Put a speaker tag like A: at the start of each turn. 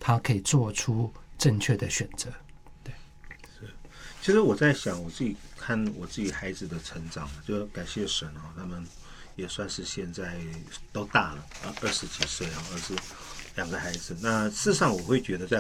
A: 他可以做出正确的选择。对，
B: 其实我在想，我自己看我自己孩子的成长，就感谢神哦，他们也算是现在都大了啊，20几岁啊，2个孩子。那事实上，我会觉得在